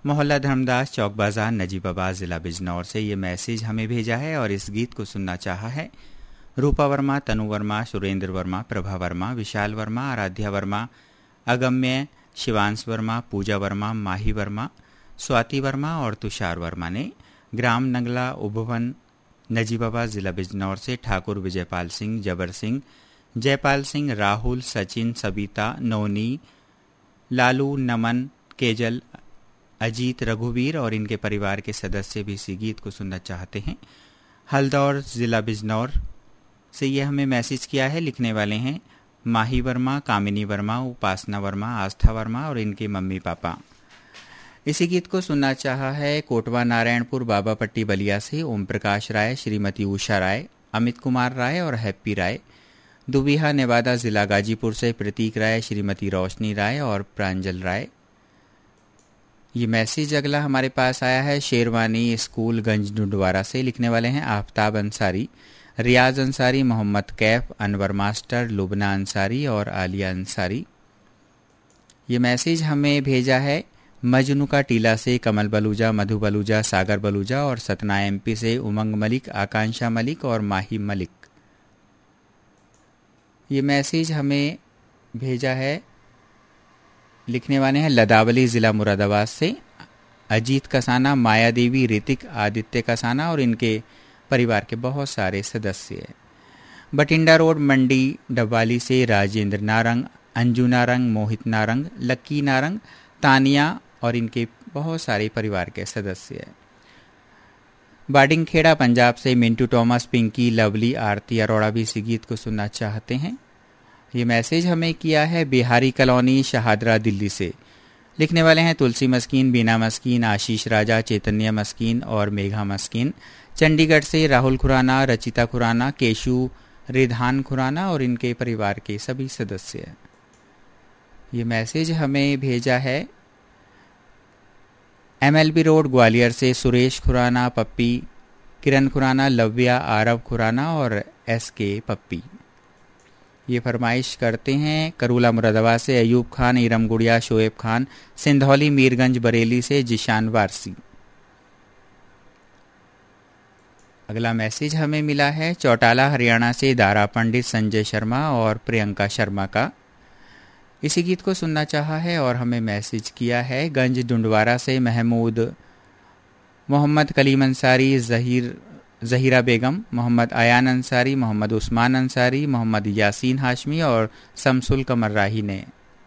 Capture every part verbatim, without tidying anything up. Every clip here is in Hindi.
मोहल्ला धर्मदास चौक बाजार नजीबाबाद जिला बिजनौर से ये मैसेज हमें भेजा है और इस गीत को सुनना चाहा है रूपा वर्मा, तनु वर्मा, सुरेंद्र वर्मा, प्रभा वर्मा, विशाल वर्मा, आराध्या वर्मा, अगम्य, शिवांश वर्मा, पूजा वर्मा, माही वर्मा, स्वाति वर्मा और तुषार वर्मा ने ग्राम नंगला उपवन नजीबाबाद जिला बिजनौर से ठाकुर विजयपाल सिंह, जबर सिंह, जयपाल सिंह, राहुल, सचिन, सबिता, नौनी, लालू, नमन, केजल, अजीत, रघुवीर और इनके परिवार के सदस्य भी इसी गीत को सुनना चाहते हैं। हल्दौर जिला बिजनौर से यह हमें मैसेज किया है। लिखने वाले हैं माही वर्मा, कामिनी वर्मा, उपासना वर्मा, आस्था वर्मा और इनके मम्मी पापा। इसी गीत को सुनना चाहा है कोटवा नारायणपुर बाबा पट्टी बलिया से ओम प्रकाश राय, श्रीमती उषा राय, अमित कुमार राय और हैप्पी राय। दुबिहा नेवादा जिला गाजीपुर से प्रतीक राय, श्रीमती रोशनी राय और प्रांजल राय। ये मैसेज अगला हमारे पास आया है शेरवानी स्कूल गंज डुंडवारा से। लिखने वाले हैं आफ्ताब अंसारी, रियाज अंसारी, मोहम्मद कैफ, अनवर मास्टर, लुबना अंसारी और आलिया अंसारी। ये मैसेज हमें भेजा है मजनू का टीला से कमल बलूजा, मधु बलूजा, सागर बलूजा और सतना एमपी से उमंग मलिक, आकांक्षा मलिक और माही मलिक। ये मैसेज हमें भेजा है लिखने वाले हैं लदावली जिला मुरादाबाद से अजीत कसाना, माया देवी, ऋतिक, आदित्य कसाना और इनके परिवार के बहुत सारे सदस्य। बटिंडा रोड मंडी डब्बाली से राजेंद्र नारंग, अंजू नारंग, मोहित नारंग, लक्की नारंग, तानिया और इनके बहुत सारे परिवार के सदस्य। बाडिंगखेड़ा पंजाब से मिंटू टॉमस, पिंकी, लवली, आरती अरोड़ा भी इसी गीत को सुनना चाहते हैं। ये मैसेज हमें किया है बिहारी कॉलोनी शहादरा दिल्ली से। लिखने वाले हैं तुलसी मस्कीन, बीना मस्कीन, आशीष राजा, चैतन्य मस्कीन और मेघा मस्कीन। चंडीगढ़ से राहुल खुराना, रचिता खुराना, केशु रिधान खुराना और इनके परिवार के सभी सदस्य। ये मैसेज हमें भेजा है एमएलबी रोड ग्वालियर से सुरेश खुराना, पप्पी, किरण खुराना, लव्या, आरव खुराना और एस के पप्पी। ये फरमाइश करते हैं करूला मुरादाबाद से अयूब खान, इरम गुड़िया, शोएब खान, सिंधौली मीरगंज बरेली से जिशान वारसी। अगला मैसेज हमें मिला है चौटाला हरियाणा से दारा पंडित, संजय शर्मा और प्रियंका शर्मा का। इसी गीत को सुनना चाहा है और हमें मैसेज किया है गंज डुंडवारा से महमूद, मोहम्मद कलीम अंसारी, जहीर जहीरा बेगम, मोहम्मद अयान अंसारी, मोहम्मद उस्मान अंसारी, मोहम्मद यासीन हाशमी और शमसुल कमर राही ने।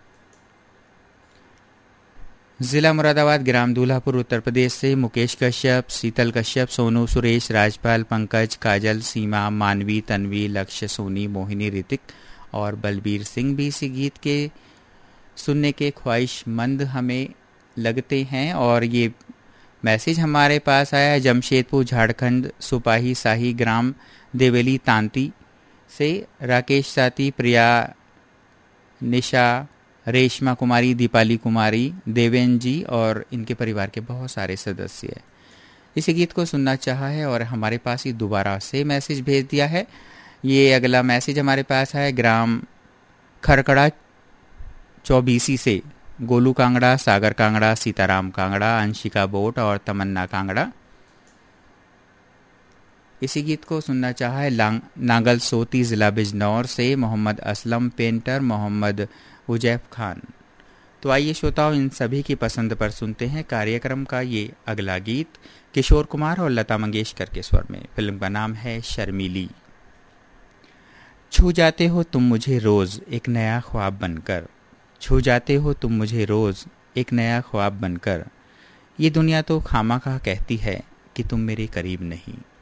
जिला मुरादाबाद ग्राम दूल्हापुर उत्तर प्रदेश से मुकेश कश्यप, शीतल कश्यप, सोनू, सुरेश, राजपाल, पंकज, काजल, सीमा, मानवी, तन्वी, लक्ष्य, सोनी, मोहिनी, ऋतिक और बलबीर सिंह भी इसी गीत के सुनने के ख्वाहिशमंद हमें लगते हैं। और ये मैसेज हमारे पास आया है जमशेदपुर झारखंड सुपाही शाही ग्राम देवेली तांती से राकेश साथी, प्रिया, निशा, रेशमा कुमारी, दीपाली कुमारी, देवेन जी और इनके परिवार के बहुत सारे सदस्य। इसी गीत को सुनना चाहा है और हमारे पास ही दोबारा से मैसेज भेज दिया है। ये अगला मैसेज हमारे पास है ग्राम खरकड़ा चौबीसी से गोलू कांगड़ा, सागर कांगड़ा, सीताराम कांगड़ा, अंशिका बोट और तमन्ना कांगड़ा। इसी गीत को सुनना चाहा है नांगल सोती जिला बिजनौर से मोहम्मद असलम पेंटर, मोहम्मद उजैफ खान। तो आइए श्रोताओं इन सभी की पसंद पर सुनते हैं कार्यक्रम का ये अगला गीत किशोर कुमार और लता मंगेशकर के स्वर में। फिल्म का नाम है शर्मीली। छू जाते हो तुम मुझे रोज एक नया ख्वाब बनकर, छू जाते हो तुम मुझे रोज एक नया ख्वाब बनकर, ये दुनिया तो खामा खा कहती है कि तुम मेरे करीब नहीं।